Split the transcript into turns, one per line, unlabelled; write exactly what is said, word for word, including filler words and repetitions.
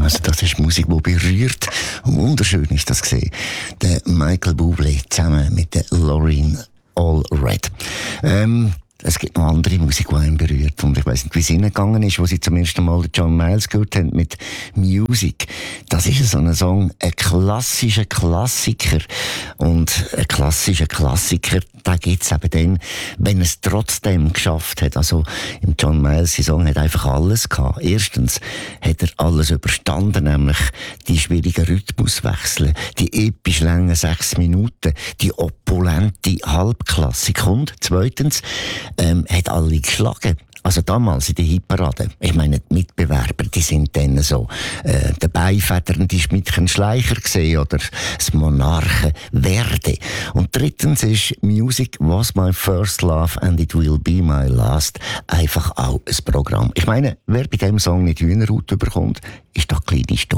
Also das ist Musik, die berührt. Wunderschön ist das gesehen. Der Michael Bublé zusammen mit der Lauryn Allred. Ähm, Es gibt noch andere Musik, die einen berührt. Und ich weiss nicht, wie es ihnen gegangen ist, wo sie zum ersten Mal John Miles gehört haben mit Music. Das ist so ein Song, ein klassischer Klassiker. Und ein klassischer Klassiker, den gibt's eben dann, wenn es trotzdem geschafft hat. Also, im John Miles Song hat einfach alles gehabt. Erstens hat er alles überstanden, nämlich die schwierigen Rhythmuswechsel, die episch langen sechs Minuten, die opulente Halbklassik. Und zweitens, Ähm, hat alle geschlagen. Also damals in der Hitparade. Ich meine, die Mitbewerber, die sind dann so, äh, der beifedernde Schmidtchen Schleicher gesehen oder das Monarchen Verdi. Und drittens ist Music was my first love and it will be my last einfach auch ein Programm. Ich meine, wer bei diesem Song nicht Hühnerhaut bekommt, ist doch kleine Stub.